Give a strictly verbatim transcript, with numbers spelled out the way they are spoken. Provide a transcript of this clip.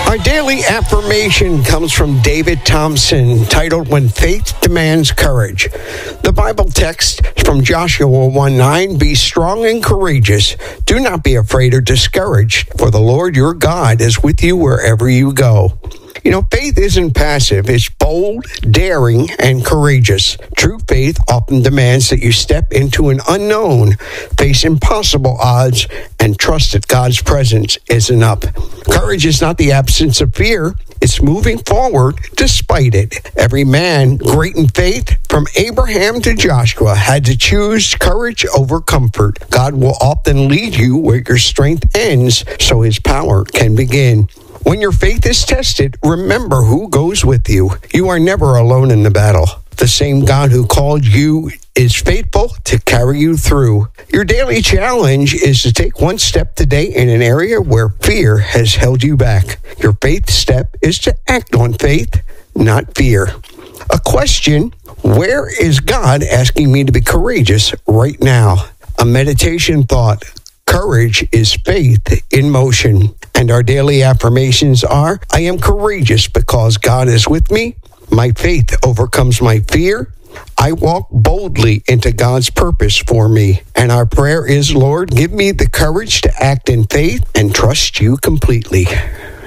Our daily affirmation comes from David Thompson, titled When Faith Demands Courage. The Bible text is from Joshua one nine, Be strong and courageous. Do not be afraid or discouraged, for the Lord your God is with you wherever you go. You know, faith isn't passive. It's bold, daring, and courageous. True faith often demands that you step into an unknown, face impossible odds, and trust that God's presence is enough. Courage is not the absence of fear. It's moving forward despite it. Every man great in faith, from Abraham to Joshua, had to choose courage over comfort. God will often lead you where your strength ends so his power can begin. When your faith is tested, remember who goes with you. You are never alone in the battle. The same God who called you is faithful to carry you through. Your daily challenge is to take one step today in an area where fear has held you back. Your faith step is to act on faith, not fear. A question: where is God asking me to be courageous right now? A meditation thought: courage is faith in motion. And our daily affirmations are: I am courageous because God is with me. My faith overcomes my fear. I walk boldly into God's purpose for me. And our prayer is, Lord, give me the courage to act in faith and trust you completely.